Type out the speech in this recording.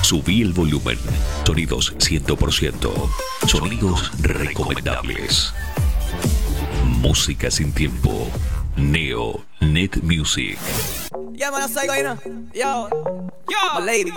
Subí el volumen. Sonidos 100%. Sonidos recomendables. Música sin tiempo. Neo Net Music. Yeah, man, I'm psycho, you know. Yo, my lady.